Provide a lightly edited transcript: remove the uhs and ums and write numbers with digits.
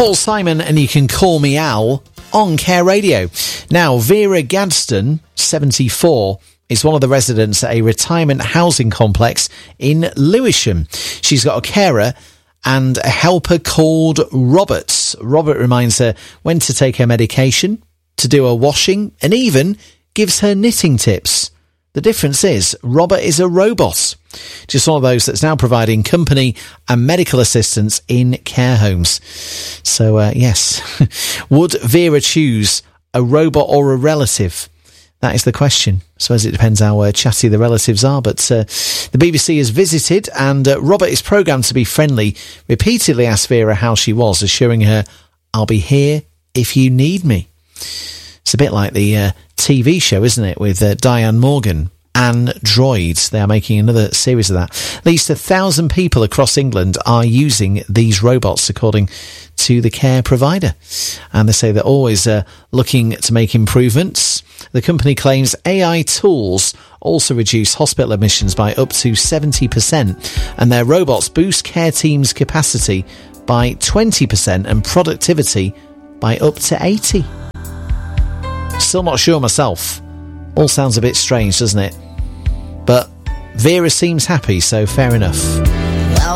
Paul Simon and You Can Call Me Al on Care Radio. Now, Vera Gadsden, 74, is one of the residents at a retirement housing complex in Lewisham. She's got a carer and a helper called Robert. Robert reminds her when to take her medication, to do her washing, and even gives her knitting tips. The difference is Robert is a robot. Just one of those that's now providing company and medical assistance in care homes. So, yes, would Vera choose a robot or a relative? That is the question. I suppose it depends how chatty the relatives are. But the BBC has visited and Robert is programmed to be friendly, repeatedly asked Vera how she was, assuring her, "I'll be here if you need me." It's a bit like the TV show, isn't it, with Diane Morgan. Androids. They are making another series of that. At least 1,000 people across England are using these robots, according to the care provider. And they say they're always looking to make improvements. The company claims AI tools also reduce hospital admissions by up to 70%, and their robots boost care teams' capacity by 20% and productivity by up to 80%. Still not sure myself. All sounds a bit strange, doesn't it? But Vera seems happy, so fair enough.